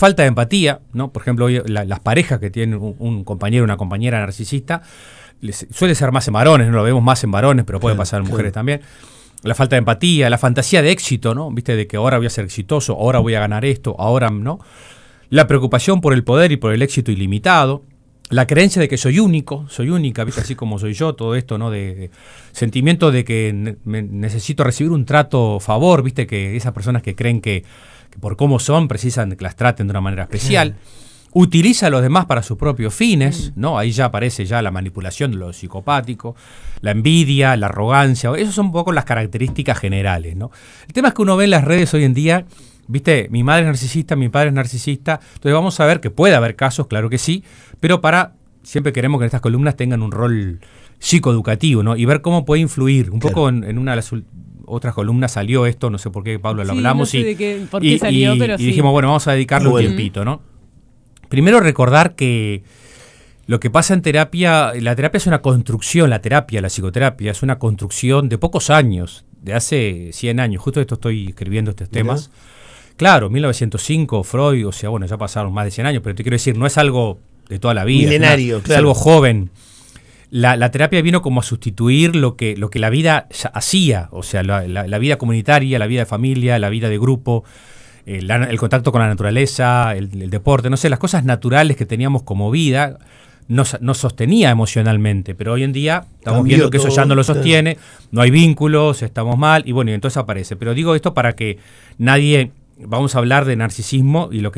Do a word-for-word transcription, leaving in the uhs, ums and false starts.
falta de empatía, ¿no? Por ejemplo, hoy la, las parejas que tienen un, un compañero o una compañera narcisista, les, suele ser más en varones, no lo vemos más en varones, pero puede claro, pasar en mujeres claro. también. La falta de empatía, la fantasía de éxito, ¿no? Viste, de que ahora voy a ser exitoso, ahora voy a ganar esto, ahora, ¿no? La preocupación por el poder y por el éxito ilimitado. La creencia de que soy único, soy única, ¿viste? Así como soy yo, todo esto, ¿no? De, de sentimiento de que ne- necesito recibir un trato favor, ¿viste? Que esas personas que creen que, que por cómo son precisan que las traten de una manera especial. Utiliza a los demás para sus propios fines, ¿no? Ahí ya aparece ya la manipulación de lo psicopático, la envidia, la arrogancia. Esas son un poco las características generales, ¿no? El tema es que uno ve en las redes hoy en día, ¿viste? Mi madre es narcisista, mi padre es narcisista. Entonces vamos a ver que puede haber casos, claro que sí, pero para siempre queremos que estas columnas tengan un rol psicoeducativo, ¿no? Y ver cómo puede influir. Un claro. poco en, en una de las otras columnas salió esto, no sé por qué, Pablo, lo sí, hablamos. No sé y, de qué, por qué y, salió, y, pero y sí. dijimos, bueno, vamos a dedicarle bueno. un tiempito, ¿no? Primero recordar que lo que pasa en terapia, la terapia es una construcción, la terapia, la psicoterapia, es una construcción de pocos años, de hace cien años, justo esto estoy escribiendo estos temas. ¿Mira? Claro, mil novecientos cinco, Freud, o sea, bueno, ya pasaron más de cien años, pero te quiero decir, no es algo de toda la vida. Milenario, es, una, claro. es algo joven. La, la terapia vino como a sustituir lo que, lo que la vida hacía, o sea, la, la, la vida comunitaria, la vida de familia, la vida de grupo, El, el contacto con la naturaleza, el, el deporte, no sé, las cosas naturales que teníamos como vida nos, nos sostenía emocionalmente, pero hoy en día estamos Cambió viendo que todo, eso ya no lo sostiene, claro. no hay vínculos, estamos mal, y bueno, y entonces aparece. Pero digo esto para que nadie, vamos a hablar de narcisismo y lo que